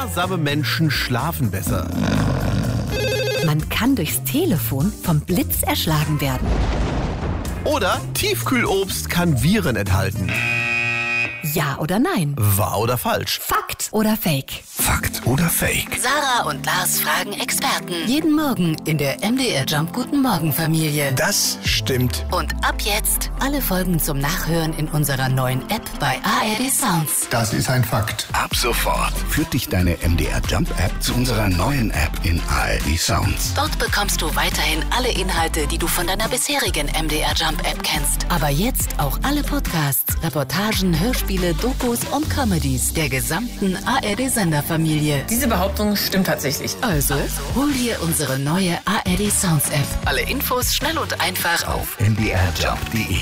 sparsame Menschen schlafen besser. Man kann durchs Telefon vom Blitz erschlagen werden. Oder Tiefkühlobst kann Viren enthalten. Ja oder nein? Wahr oder falsch? Fakt oder Fake? Fakt oder Fake? Sarah und Lars fragen Experten. Jeden Morgen in der MDR Jump Guten Morgen Familie. Das stimmt. Und ab jetzt alle Folgen zum Nachhören in unserer neuen App bei ARD Sounds. Das ist ein Fakt. Ab sofort führt dich deine MDR Jump App zu unserer neuen App in ARD Sounds. Dort bekommst du weiterhin alle Inhalte, die du von deiner bisherigen MDR Jump App kennst. Aber jetzt auch alle Podcasts, Reportagen, Hörspiele, Dokus und Comedies der gesamten ARD-Senderfamilie. Diese Behauptung stimmt tatsächlich. Also, hol dir unsere neue ARD Sounds App. Alle Infos schnell und einfach auf mdrjump.de.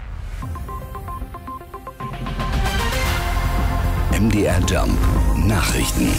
MDR Jump Nachrichten.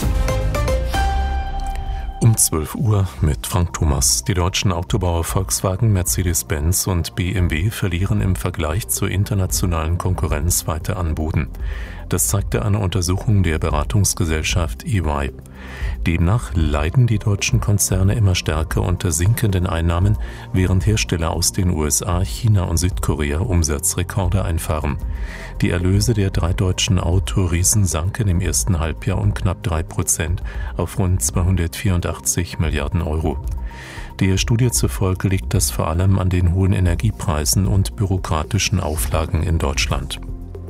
Um 12 Uhr mit Frank Thomas. Die deutschen Autobauer Volkswagen, Mercedes-Benz und BMW verlieren im Vergleich zur internationalen Konkurrenz weiter an Boden. Das zeigte eine Untersuchung der Beratungsgesellschaft EY. Demnach leiden die deutschen Konzerne immer stärker unter sinkenden Einnahmen, während Hersteller aus den USA, China und Südkorea Umsatzrekorde einfahren. Die Erlöse der 3 deutschen Autoriesen sanken im ersten Halbjahr um knapp 3% auf rund 284 Milliarden Euro. Der Studie zufolge liegt das vor allem an den hohen Energiepreisen und bürokratischen Auflagen in Deutschland.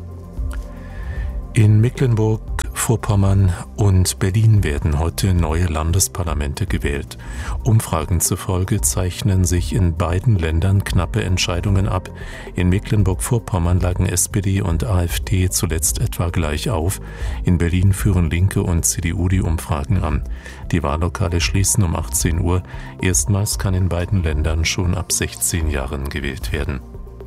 In Mecklenburg-Vorpommern und Berlin werden heute neue Landesparlamente gewählt. Umfragen zufolge zeichnen sich in beiden Ländern knappe Entscheidungen ab. In Mecklenburg-Vorpommern lagen SPD und AfD zuletzt etwa gleich auf. In Berlin führen Linke und CDU die Umfragen an. Die Wahllokale schließen um 18 Uhr. Erstmals kann in beiden Ländern schon ab 16 Jahren gewählt werden.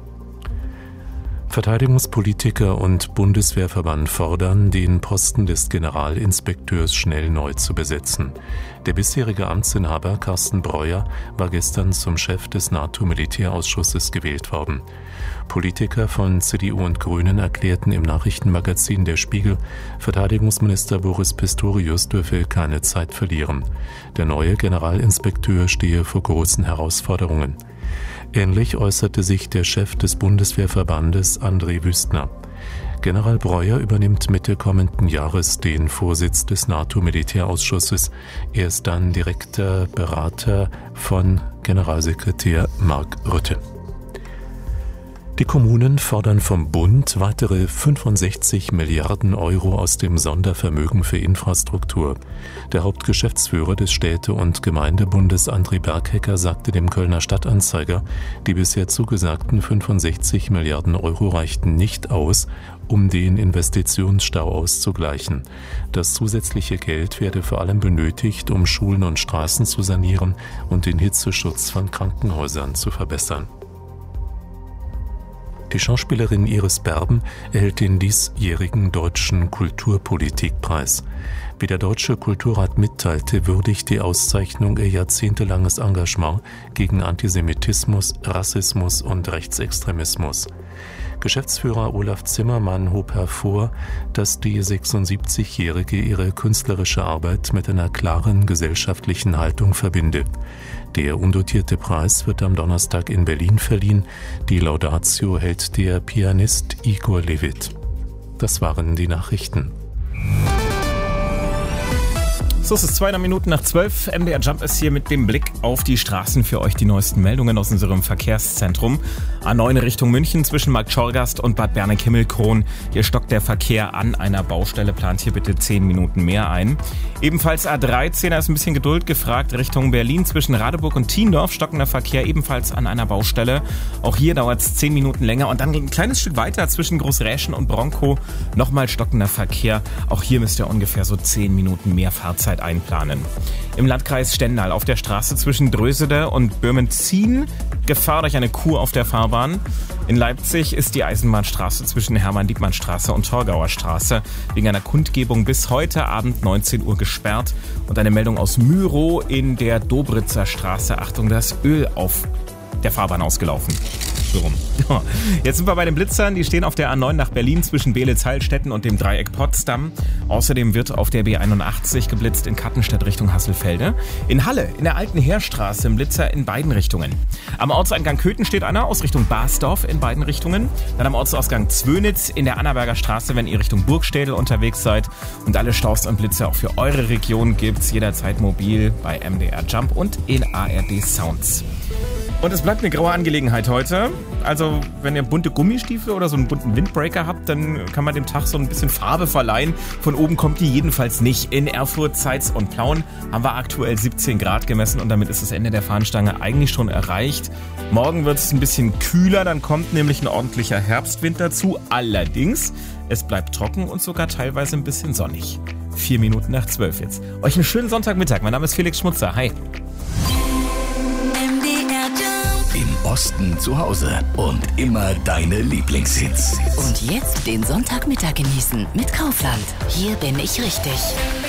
Verteidigungspolitiker und Bundeswehrverband fordern, den Posten des Generalinspekteurs schnell neu zu besetzen. Der bisherige Amtsinhaber Carsten Breuer war gestern zum Chef des NATO-Militärausschusses gewählt worden. Politiker von CDU und Grünen erklärten im Nachrichtenmagazin Der Spiegel, Verteidigungsminister Boris Pistorius dürfe keine Zeit verlieren. Der neue Generalinspekteur stehe vor großen Herausforderungen. Ähnlich äußerte sich der Chef des Bundeswehrverbandes André Wüstner. General Breuer übernimmt Mitte kommenden Jahres den Vorsitz des NATO-Militärausschusses. Er ist dann direkter Berater von Generalsekretär Mark Rutte. Die Kommunen fordern vom Bund weitere 65 Milliarden Euro aus dem Sondervermögen für Infrastruktur. Der Hauptgeschäftsführer des Städte- und Gemeindebundes André Berghecker sagte dem Kölner Stadtanzeiger, die bisher zugesagten 65 Milliarden Euro reichten nicht aus, um den Investitionsstau auszugleichen. Das zusätzliche Geld werde vor allem benötigt, um Schulen und Straßen zu sanieren und den Hitzeschutz von Krankenhäusern zu verbessern. Die Schauspielerin Iris Berben erhält den diesjährigen Deutschen Kulturpolitikpreis. Wie der Deutsche Kulturrat mitteilte, würdigt die Auszeichnung ihr jahrzehntelanges Engagement gegen Antisemitismus, Rassismus und Rechtsextremismus. Geschäftsführer Olaf Zimmermann hob hervor, dass die 76-Jährige ihre künstlerische Arbeit mit einer klaren gesellschaftlichen Haltung verbinde. Der undotierte Preis wird am Donnerstag in Berlin verliehen. Die Laudatio hält der Pianist Igor Levit. Das waren die Nachrichten. So, es ist 2 Minuten nach 12. MDR Jump ist hier mit dem Blick auf die Straßen für euch. Die neuesten Meldungen aus unserem Verkehrszentrum. A9 Richtung München zwischen Marktschorgast und Bad Berneck-Himmelkron. Hier stockt der Verkehr an einer Baustelle. Plant hier bitte 10 Minuten mehr ein. Ebenfalls A13, da ist ein bisschen Geduld gefragt. Richtung Berlin zwischen Radeburg und Thiendorf stockender Verkehr ebenfalls an einer Baustelle. Auch hier dauert es 10 Minuten länger. Und dann ein kleines Stück weiter zwischen Großräschen und Bronkow. Nochmal stockender Verkehr. Auch hier müsst ihr ungefähr so 10 Minuten mehr Fahrzeit einplanen. Im Landkreis Stendal auf der Straße zwischen Drösede und Böhmen-Zien Gefahr durch eine Kuh auf der Fahrbahn. In Leipzig ist die Eisenbahnstraße zwischen Hermann-Diekmann-Straße und Torgauer Straße wegen einer Kundgebung bis heute Abend 19 Uhr gesperrt. Und eine Meldung aus Myrow in der Dobritzer Straße. Achtung, das Öl der Fahrbahn ausgelaufen. So rum. Jetzt sind wir bei den Blitzern, die stehen auf der A9 nach Berlin zwischen Beelitz-Heilstätten und dem Dreieck Potsdam. Außerdem wird auf der B81 geblitzt in Kattenstedt Richtung Hasselfelde. In Halle, in der alten Heerstraße, im Blitzer in beiden Richtungen. Am Ortseingang Köthen steht einer aus Richtung Basdorf in beiden Richtungen. Dann am Ortsausgang Zwönitz in der Annaberger Straße, wenn ihr Richtung Burgstädel unterwegs seid. Und alle Staus und Blitzer auch für eure Region gibt's jederzeit mobil bei MDR Jump und in ARD Sounds. Und es bleibt eine graue Angelegenheit heute. Also, wenn ihr bunte Gummistiefel oder so einen bunten Windbreaker habt, dann kann man dem Tag so ein bisschen Farbe verleihen. Von oben kommt die jedenfalls nicht. In Erfurt, Zeitz und Plauen haben wir aktuell 17 Grad gemessen und damit ist das Ende der Fahnenstange eigentlich schon erreicht. Morgen wird es ein bisschen kühler, dann kommt nämlich ein ordentlicher Herbstwind dazu. Allerdings, es bleibt trocken und sogar teilweise ein bisschen sonnig. 4 Minuten nach 12 jetzt. Euch einen schönen Sonntagmittag. Mein Name ist Felix Schmutzer. Hi. Im Osten zu Hause und immer deine Lieblingshits. Und jetzt den Sonntagmittag genießen mit Kaufland. Hier bin ich richtig.